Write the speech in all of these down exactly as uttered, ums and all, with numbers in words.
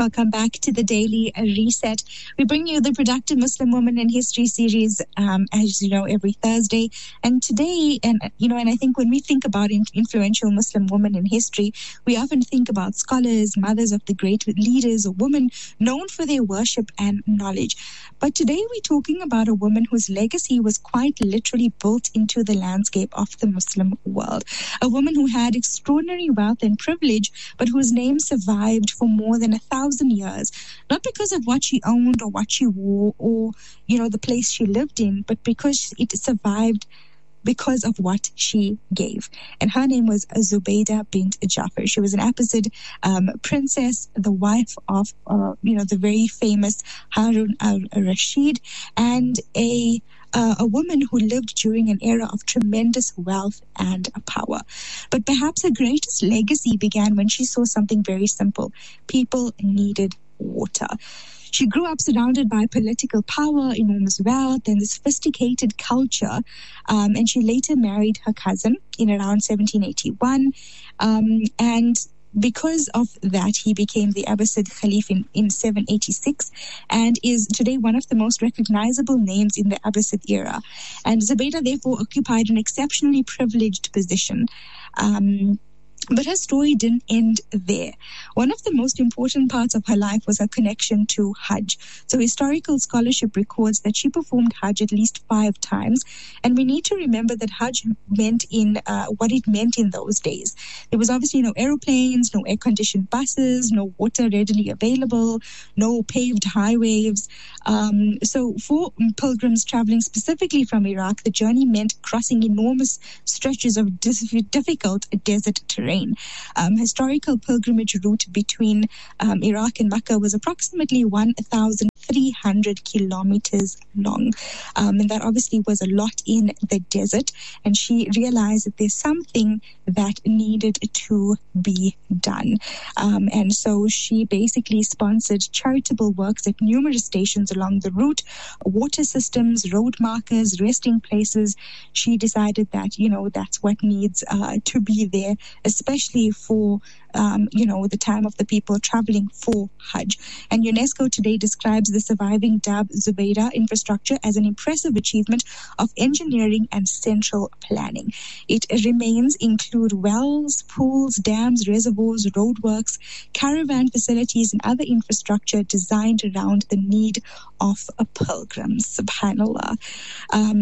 Welcome back to the Daily Reset. We bring you the Productive Muslim Woman in History series, um, as you know, every Thursday. And today, and you know, and I think when we think about influential Muslim women in history, we often think about scholars, mothers of the great leaders, or women known for their worship and knowledge. But today we're talking about a woman whose legacy was quite literally built into the landscape of the Muslim world. A woman who had extraordinary wealth and privilege, but whose name survived for more than a thousand years, not because of what she owned or what she wore or, you know, the place she lived in, but because it survived because of what she gave. And her name was Zubaydah bint Jafar. She was an Abbasid um, princess, the wife of, uh, you know, the very famous Harun al-Rashid, and a Uh, a woman who lived during an era of tremendous wealth and power. But perhaps her greatest legacy began when she saw something very simple. People needed water. She grew up surrounded by political power, enormous wealth, and the sophisticated culture. Um, and she later married her cousin in around seventeen eighty-one. Um, and Because of that, he became the Abbasid Caliph in, in seven eighty-six and is today one of the most recognizable names in the Abbasid era. And Zubaydah therefore occupied an exceptionally privileged position. Um, But her story didn't end there. One of the most important parts of her life was her connection to Hajj. So historical scholarship records that she performed Hajj at least five times. And we need to remember that Hajj meant in uh, what it meant in those days. There was obviously no aeroplanes, no air-conditioned buses, no water readily available, no paved highways. Um, so for pilgrims traveling specifically from Iraq, the journey meant crossing enormous stretches of difficult desert terrain. Um, historical pilgrimage route between um, Iraq and Mecca was approximately one thousand three hundred kilometers long. Um, and that obviously was a lot in the desert. And she realized that there's something that needed to be done. Um, and so she basically sponsored charitable works at numerous stations along the route, water systems, road markers, resting places. She decided that, you know, that's what needs uh, to be there, especially for, um, you know, the time of the people traveling for Hajj. And UNESCO today describes the surviving Dab Zubaydah infrastructure as an impressive achievement of engineering and central planning. It remains include wells, pools, dams, reservoirs, roadworks, caravan facilities, and other infrastructure designed around the need of a pilgrim. Subhanallah. Um,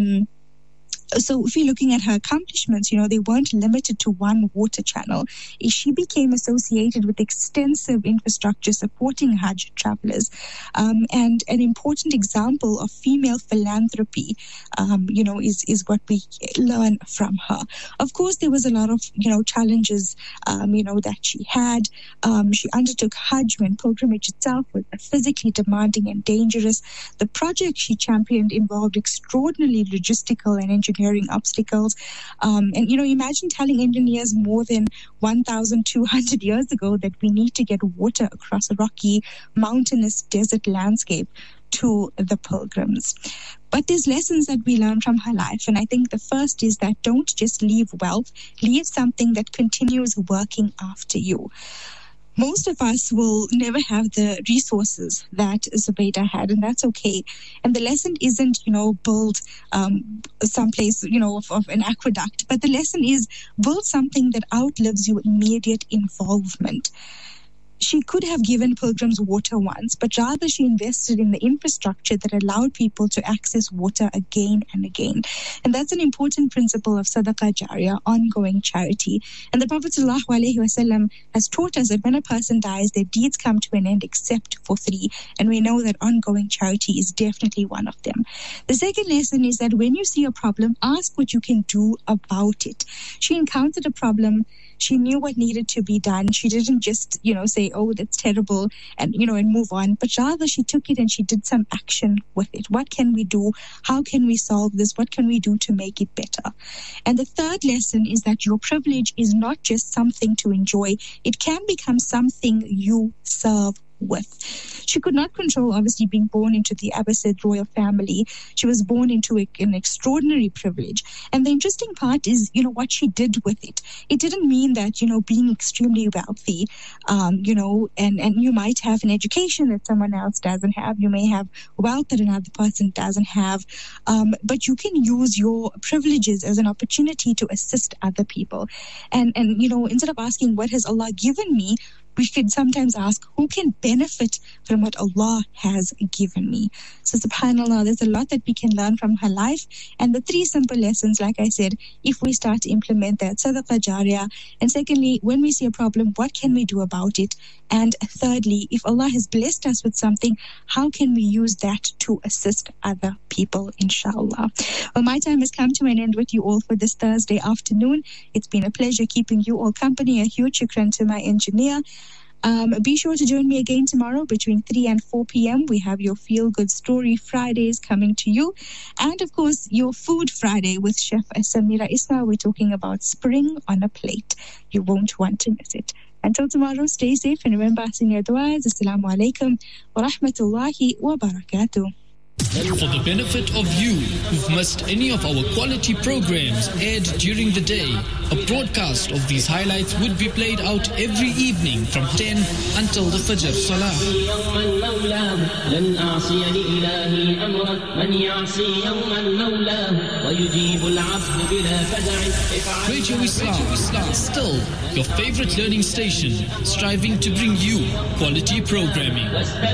So if you're looking at her accomplishments, you know, they weren't limited to one water channel. She became associated with extensive infrastructure supporting Hajj travelers. Um, and an important example of female philanthropy, um, you know, is, is what we learn from her. Of course, there was a lot of, you know, challenges, um, you know, that she had. Um, she undertook Hajj when pilgrimage itself was physically demanding and dangerous. The project she championed involved extraordinarily logistical and engineering obstacles. Um, and, you know, imagine telling engineers more than one thousand two hundred years ago that we need to get water across a rocky, mountainous desert landscape to the pilgrims. But there's lessons that we learn from her life. And I think the first is that don't just leave wealth, leave something that continues working after you. Most of us will never have the resources that Zubaydah had, and that's okay. And the lesson isn't, you know, build um, someplace, you know, of, of an aqueduct, but the lesson is build something that outlives your immediate involvement. She could have given pilgrims water once, but rather she invested in the infrastructure that allowed people to access water again and again. And that's an important principle of Sadaqah Jariyah, ongoing charity. And the Prophet ﷺ has taught us that when a person dies, their deeds come to an end except for three. And we know that ongoing charity is definitely one of them. The second lesson is that when you see a problem, ask what you can do about it. She encountered a problem. She knew what needed to be done. She didn't just, you know, say, oh, that's terrible, and, you know, and move on. But rather she took it and she did some action with it. What can we do? How can we solve this? What can we do to make it better? And the third lesson is that your privilege is not just something to enjoy. It can become something you serve with. She could not control, obviously, being born into the Abbasid royal family. She was born into a, an extraordinary privilege. And the interesting part is, you know, what she did with it. It didn't mean that, you know, being extremely wealthy, um, you know, and, and you might have an education that someone else doesn't have. You may have wealth that another person doesn't have. Um, but you can use your privileges as an opportunity to assist other people. And, and, you know, instead of asking, what has Allah given me? We could sometimes ask, who can benefit from what Allah has given me? So subhanAllah, there's a lot that we can learn from her life. And the three simple lessons, like I said, if we start to implement that, sadaqah jariyah. And secondly, when we see a problem, what can we do about it? And thirdly, if Allah has blessed us with something, how can we use that to assist other people, inshallah? Well, my time has come to an end with you all for this Thursday afternoon. It's been a pleasure keeping you all company. A huge shukran to my engineer. Um, be sure to join me again tomorrow between three and four p.m. We have your Feel Good Story Fridays coming to you. And, of course, your Food Friday with Chef Samira Isma. We're talking about spring on a plate. You won't want to miss it. Until tomorrow, stay safe and remember asking your du'as. Assalamu alaikum wa rahmatullahi wa barakatuh. For the benefit of you who've missed any of our quality programs aired during the day, a broadcast of these highlights would be played out every evening from ten until the Fajr Salah. Radio Islam, Islam, still your favorite learning station, striving to bring you quality programming.